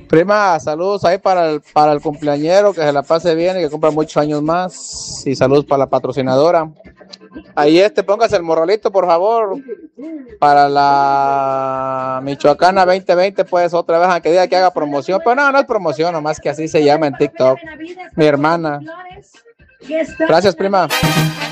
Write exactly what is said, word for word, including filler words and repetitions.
Prima, saludos ahí para el, para el cumpleañero, que se la pase bien y que cumpla muchos años más. Y saludos para la patrocinadora. Ahí este, póngase el morralito, por favor. Para la Michoacana veinte veinte, pues otra vez, aunque diga que haga promoción. Pero no, no es promoción, nomás que así se llama en TikTok. Mi hermana. Gracias, prima.